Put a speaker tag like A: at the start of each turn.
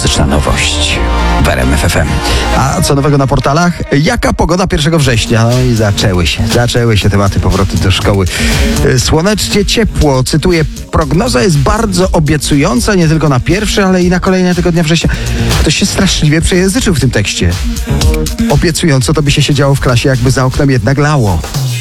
A: muzyczna nowość w RMF FM. A co nowego na portalach? Jaka pogoda 1 września? No i zaczęły się tematy powrotu do szkoły. Słonecznie, ciepło, cytuję, prognoza jest bardzo obiecująca, nie tylko na pierwsze, ale i na kolejne tygodnie września. Ktoś się straszliwie przejęzyczył w tym tekście. Obiecująco to by się siedziało w klasie, jakby za oknem jednak lało.